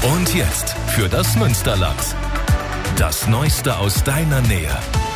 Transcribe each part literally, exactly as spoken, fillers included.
Und jetzt für das Münsterland. Das Neueste aus deiner Nähe.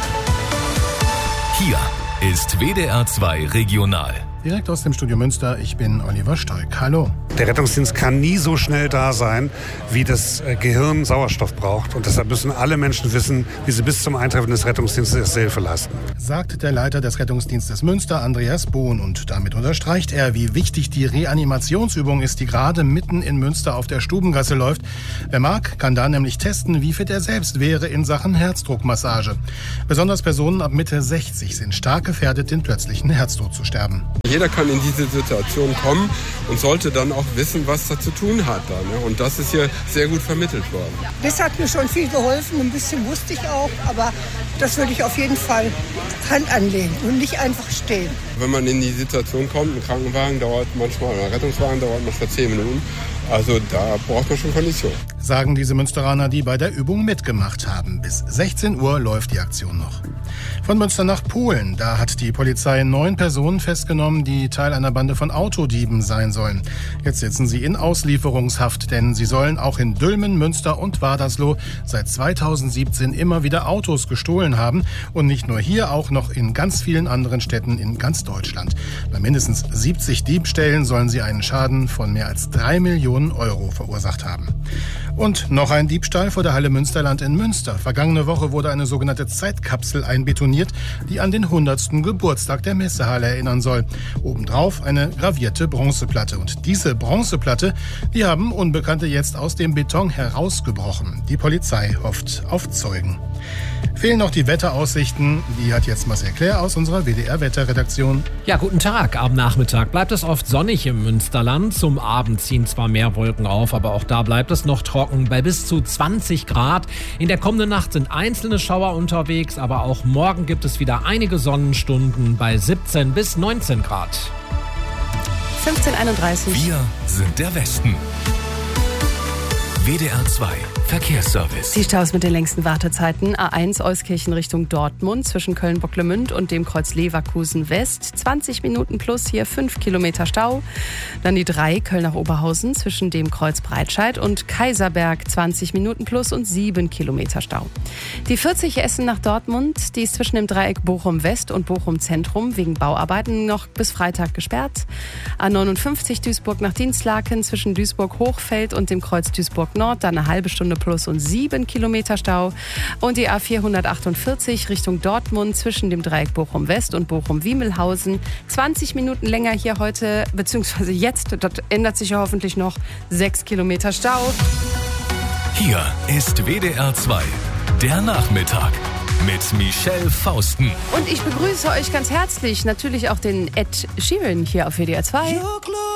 Hier ist W D R zwei Regional. Direkt aus dem Studio Münster, ich bin Oliver Stoik. Hallo. Der Rettungsdienst kann nie so schnell da sein, wie das Gehirn Sauerstoff braucht. Und deshalb müssen alle Menschen wissen, wie sie bis zum Eintreffen des Rettungsdienstes erste Hilfe leisten. Sagt der Leiter des Rettungsdienstes Münster, Andreas Bohn. Und damit unterstreicht er, wie wichtig die Reanimationsübung ist, die gerade mitten in Münster auf der Stubengasse läuft. Wer mag, kann da nämlich testen, wie fit er selbst wäre in Sachen Herzdruckmassage. Besonders Personen ab Mitte sechzig sind stark gefährdet, den plötzlichen Herztod zu sterben. Jeder kann in diese Situation kommen und sollte dann auch wissen, was er zu tun hat. Da, ne? Und das ist hier sehr gut vermittelt worden. Das hat mir schon viel geholfen, ein bisschen wusste ich auch, aber das würde ich auf jeden Fall Hand anlegen und nicht einfach stehen. Wenn man in die Situation kommt, ein Krankenwagen dauert manchmal, oder ein Rettungswagen dauert manchmal zehn Minuten. Also da braucht man schon Kondition. Sagen diese Münsteraner, die bei der Übung mitgemacht haben. Bis sechzehn Uhr läuft die Aktion noch. Von Münster nach Polen. Da hat die Polizei neun Personen festgenommen, die Teil einer Bande von Autodieben sein sollen. Jetzt sitzen sie in Auslieferungshaft, denn sie sollen auch in Dülmen, Münster und Wadersloh seit zweitausendsiebzehn immer wieder Autos gestohlen haben. Und nicht nur hier, auch noch in ganz vielen anderen Städten in ganz Deutschland. Bei mindestens siebzig Diebstählen sollen sie einen Schaden von mehr als drei Millionen Euro verursacht haben. Und noch ein Diebstahl vor der Halle Münsterland in Münster. Vergangene Woche wurde eine sogenannte Zeitkapsel einbetoniert, die an den hundertsten Geburtstag der Messehalle erinnern soll. Obendrauf eine gravierte Bronzeplatte. Und diese Bronzeplatte, die haben Unbekannte jetzt aus dem Beton herausgebrochen. Die Polizei hofft auf Zeugen. Fehlen noch die Wetteraussichten. Die hat jetzt Marcel Claire aus unserer W D R-Wetterredaktion. Ja, guten Tag. Am Nachmittag bleibt es oft sonnig im Münsterland. Zum Abend ziehen zwar mehr Wolken auf, aber auch da bleibt es noch trocken bei bis zu zwanzig Grad. In der kommenden Nacht sind einzelne Schauer unterwegs, aber auch morgen gibt es wieder einige Sonnenstunden bei siebzehn bis neunzehn Grad. fünfzehn Uhr einunddreißig. Wir sind der Westen. W D R zwei Verkehrsservice. Die Staus mit den längsten Wartezeiten. A eins Euskirchen Richtung Dortmund zwischen Köln-Bocklemünd und dem Kreuz Leverkusen West. zwanzig Minuten plus hier fünf Kilometer Stau. Dann die drei Köln nach Oberhausen zwischen dem Kreuz Breitscheid und Kaiserberg zwanzig Minuten plus und sieben Kilometer Stau. Die vierzig Essen nach Dortmund, die ist zwischen dem Dreieck Bochum West und Bochum Zentrum wegen Bauarbeiten noch bis Freitag gesperrt. A neunundfünfzig Duisburg nach Dienstlaken zwischen Duisburg Hochfeld und dem Kreuz Duisburg Nord, dann eine halbe Stunde plus und sieben Kilometer Stau. Und die A vierhundertachtundvierzig Richtung Dortmund zwischen dem Dreieck Bochum West und Bochum Wiemelhausen. zwanzig Minuten länger hier heute, beziehungsweise jetzt, das ändert sich ja hoffentlich noch, sechs Kilometer Stau. Hier ist W D R zwei, der Nachmittag mit Michelle Fausten. Und ich begrüße euch ganz herzlich, natürlich auch den Ed Sheeran hier auf W D R zwei.